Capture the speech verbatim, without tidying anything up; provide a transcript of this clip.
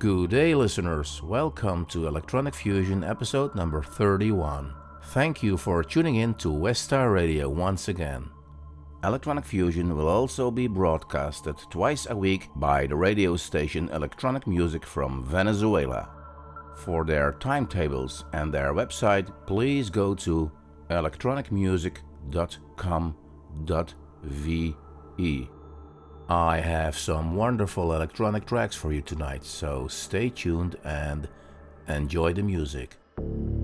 Good day, listeners. Welcome to Electronic Fusion episode number thirty-one. Thank you for tuning in to Westar Radio once again. Electronic Fusion will also be broadcasted twice a week by the radio station Electronic Music from Venezuela. For their timetables and their website, please go to electronic music dot com dot v e. I have some wonderful electronic tracks for you tonight, so stay tuned and enjoy the music.